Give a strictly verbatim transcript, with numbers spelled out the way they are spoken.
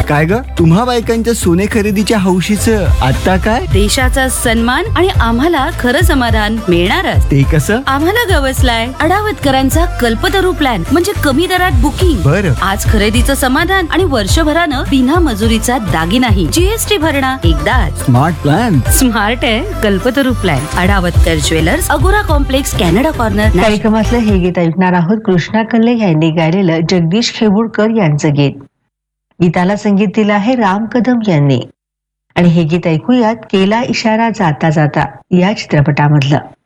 काय ग, तुम्हा बायकांच्या सोने खरेदीच्या हौशीचं आता काय? देशाचा सन्मान आणि आम्हाला खरं समाधान मिळणारच. ते कसं? आम्हाला गवसलाय अडावतकरांचा कल्पतरू प्लॅन, म्हणजे कमी दरात बुकिंग. बरं. आज खरेदीचं समाधान आणि वर्षभरानं बिना मजुरीचा दागिनाही. जीएसटी भरणा एकदाच. Smart plan. स्मार्ट आहे कल्पतरू प्लॅन. अडावतकर ज्वेलर्स, अगोरा कॉम्प्लेक्स, कॅनडा कॉर्नर. कार्यक्रमातलं हे गीत ऐकणार आहोत कृष्णा कल्ले यांनी गायलेलं जगदीश खेबुडकर यांचं गीत. गीताला संगीत दिलं आहे राम कदम यांनी. आणि हे गीत ऐकूयात केला इशारा जाता जाता या चित्रपटामधलं.